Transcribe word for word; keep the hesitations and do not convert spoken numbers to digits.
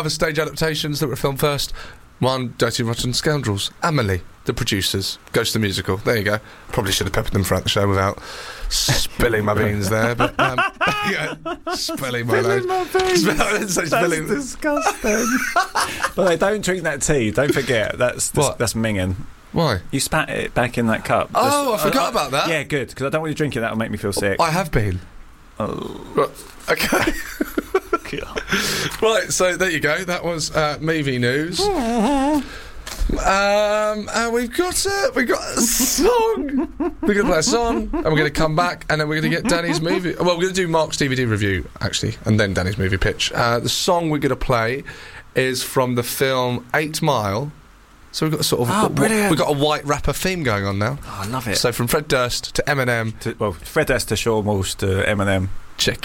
other stage adaptations that were filmed first. One, Dirty Rotten Scoundrels. Amelie, the producers. Ghost the Musical. There you go. Probably should have peppered them throughout the show without spilling my beans there, but um, yeah, spilling my Spilling my beans. That's That's disgusting. But they don't drink that tea. Don't forget. That's that's, What? that's minging. Why? You spat it back in that cup. Oh, Just- I forgot about that. Yeah, good, because I don't want you drinking that. That'll make me feel sick. I have been. Oh. Right, okay. Right, so there you go. That was uh, movie news. Um, and we've got a, we've got a song. We're going to play a song, and we're going to come back, and then we're going to get Danny's movie. Well, we're going to do Mark's D V D review, actually, and then Danny's movie pitch. Uh, the song we're going to play is from the film Eight Mile. So we've got a sort of Oh, brilliant. we've got a white rapper theme going on now. Oh, I love it. So from Fred Durst to Eminem, To, well, Fred Durst to Shawn Walsh to Eminem. check